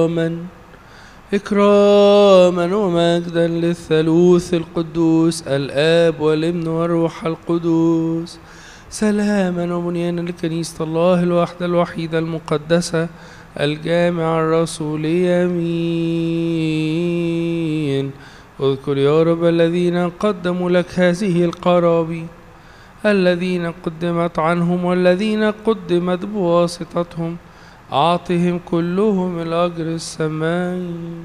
إكراما ومجدا للثالوث القدوس الآب والابن والروح القدوس، سلاما وبنيانا لكنيسة الله الواحدة الوحيدة المقدسة الجامعة الرسولية. آمين. اذكر يا رب الذين قدموا لك هذه القرابين، الذين قدمت عنهم والذين قدمت بواسطتهم، أعطهم كلهم الأجر السماوي.